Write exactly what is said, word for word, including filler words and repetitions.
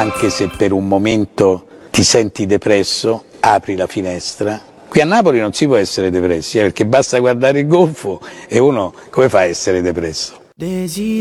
Anche se per un momento ti senti depresso, apri la finestra. Qui a Napoli non si può essere depressi, eh, perché basta guardare il golfo e uno come fa a essere depresso?